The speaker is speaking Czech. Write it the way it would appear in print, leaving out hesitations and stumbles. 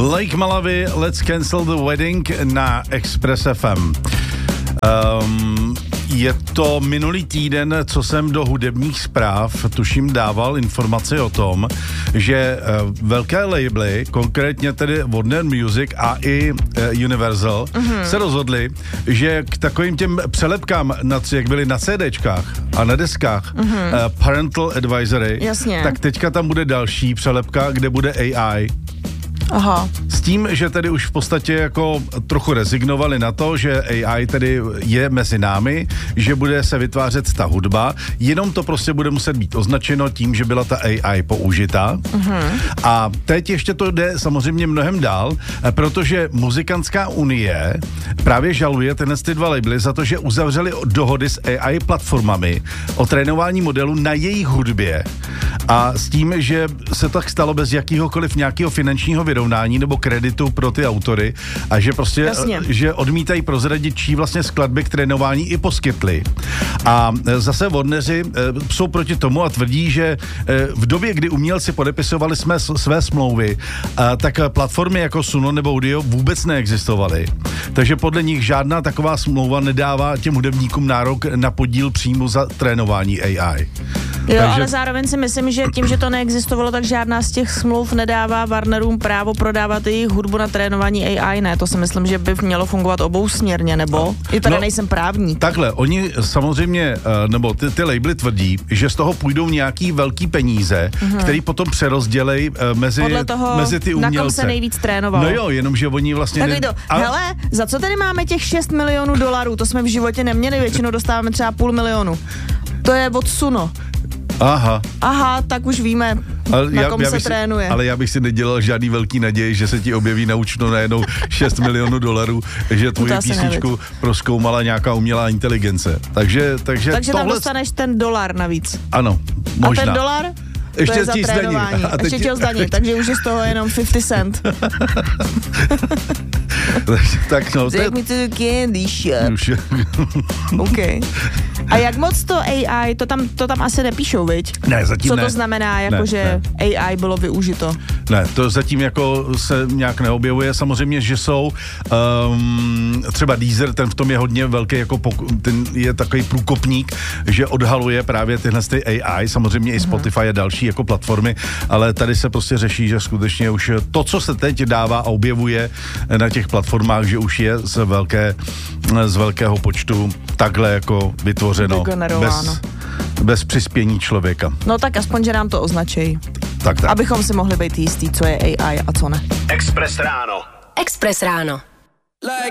Lake Malawi, Let's Cancel the Wedding na Express FM. Je to minulý týden, co jsem do hudebních zpráv, tuším, dával informaci o tom, že velké labely, konkrétně tedy Warner Music a i Universal, se rozhodli, že k takovým těm přelepkám, jak byly na CDčkách a na deskách, Parental Advisory, jasně, tak teďka tam bude další přelepka, kde bude AI. Aha. S tím, že tedy už v podstatě jako trochu rezignovali na to, že AI tedy je mezi námi, že bude se vytvářet ta hudba, jenom to prostě bude muset být označeno tím, že byla ta AI použita. A teď ještě to jde samozřejmě mnohem dál, protože Muzikantská unie právě žaluje tyhle dva labely za to, že uzavřeli dohody s AI platformami o trénování modelů na jejich hudbě a s tím, že se tak stalo bez jakýhokoliv nějakého finančního vyrovnání nebo kreditu pro ty autory a že prostě, že odmítají prozradit, čí vlastně skladby k trénování i poskytli. A zase Warneri jsou proti tomu a tvrdí, že v době, kdy umělci podepisovali své smlouvy, tak platformy jako Suno nebo Udio vůbec neexistovaly. Takže podle nich žádná taková smlouva nedává těm hudebníkům nárok na podíl příjmu za trénování AI. Jo, ale zároveň si myslím, že tím, že to neexistovalo, tak žádná z těch smluv nedává Warnerům právo prodávat jejich hudbu na trénování AI, ne? To si myslím, že by mělo fungovat obousměrně, nebo? I tady nejsem právník. Takhle, oni samozřejmě, nebo ty labely tvrdí, že z toho půjdou nějaký velký peníze, který potom přerozdělej mezi ty umělce. Na kom se nejvíc trénoval. No jo, jenomže oni vlastně... Hele, za co tady máme těch $6 milionů? To jsme v životě neměli, většinou dostáváme třeba $500 000. To je od Suno. Aha, tak už víme, na kom se trénuje. Ale já bych si nedělal žádný velký naději, že se ti objeví na účtu najednou $6 milionů, že tvoji písničku prozkoumala nějaká umělá inteligence. Takže tam dostaneš ten $1 navíc. ano, možná. A ten $1? Ještě to je za trénování. Ještě tě ho zdaní, takže už je z toho jenom 50 cent. Tak no. Take me to the candy shop. OK. A jak moc to AI, to tam asi nepíšou, viď? Ne, zatím co ne. To znamená, jako že AI bylo využito? Ne, to zatím jako se nějak neobjevuje. Samozřejmě, že jsou třeba Deezer, ten v tom je hodně velký, jako ten je takový průkopník, že odhaluje právě tyhle AI, samozřejmě i Spotify a další jako platformy, ale tady se prostě řeší, že skutečně už to, co se teď dává a objevuje na těch platformách, že už je z velkého počtu takhle jako vytvořeno bez přispění člověka. No tak aspoň, že nám to označí. Tak. Abychom si mohli být jistý, co je AI a co ne. Express ráno. Express ráno.